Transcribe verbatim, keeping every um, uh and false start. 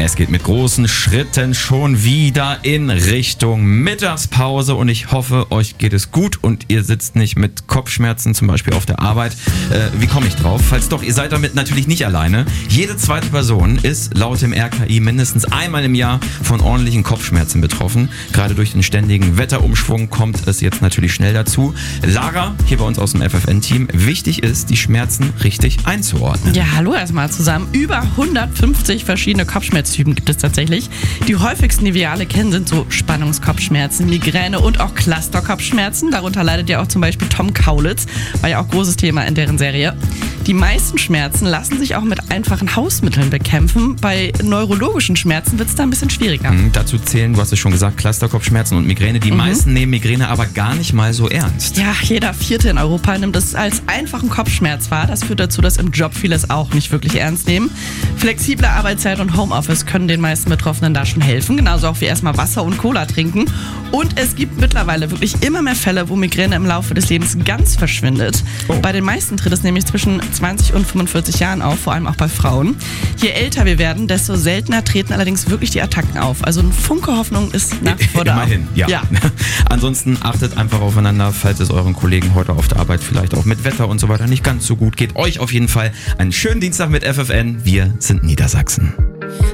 Es geht mit großen Schritten schon wieder in Richtung Mittagspause und ich hoffe, euch geht es gut und ihr sitzt nicht mit Kopfschmerzen zum Beispiel auf der Arbeit. Äh, wie komme ich drauf? Falls doch, ihr seid damit natürlich nicht alleine. Jede zweite Person ist laut dem R K I mindestens einmal im Jahr von ordentlichen Kopfschmerzen betroffen. Gerade durch den ständigen Wetterumschwung kommt es jetzt natürlich schnell dazu. Lara, hier bei uns aus dem F F N-Team, wichtig ist, die Schmerzen richtig einzuordnen. Ja, hallo erstmal zusammen. Über hundertfünfzig verschiedene Kopfschmerztypen gibt es tatsächlich. Die häufigsten, die wir alle kennen, sind so Spannungskopfschmerzen, Migräne und auch Clusterkopfschmerzen. Darunter leidet ja auch zum Beispiel Tom Kaulitz, war ja auch großes Thema in deren Serie. Die meisten Schmerzen lassen sich auch mit einfachen Hausmitteln bekämpfen. Bei neurologischen Schmerzen wird es da ein bisschen schwieriger. Mhm, dazu zählen, du hast es schon gesagt, Clusterkopfschmerzen und Migräne. Die mhm. meisten nehmen Migräne aber gar nicht mal so ernst. Ja, jeder Vierte in Europa nimmt es als einfachen Kopfschmerz wahr. Das führt dazu, dass im Job viele es auch nicht wirklich ernst nehmen. Flexible Arbeitszeit und Homeoffice können den meisten Betroffenen da schon helfen. Genauso auch wie erstmal Wasser und Cola trinken. Und es gibt mittlerweile wirklich immer mehr Fälle, wo Migräne im Laufe des Lebens ganz verschwindet. Oh. Bei den meisten tritt es nämlich zwischen zwanzig und fünfundvierzig Jahren auf, vor allem auch bei Frauen. Je älter wir werden, desto seltener treten allerdings wirklich die Attacken auf. Also ein Funke Hoffnung ist nach wie vor da. Immerhin, ja. ja. Ansonsten achtet einfach aufeinander, falls es euren Kollegen heute auf der Arbeit vielleicht auch mit Wetter und so weiter nicht ganz so gut geht. Euch auf jeden Fall einen schönen Dienstag mit F F N. Wir sind Niedersachsen.